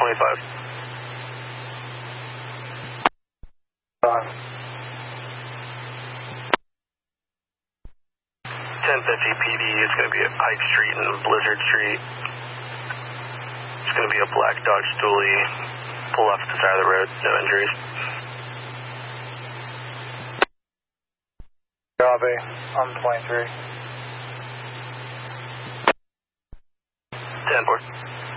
1050 PD is going to be at Pike Street and Blizzard Street. It's going to be a black Dodge Dually. Pull off to the side of the road, no injuries. Copy, I'm 23. 10-4.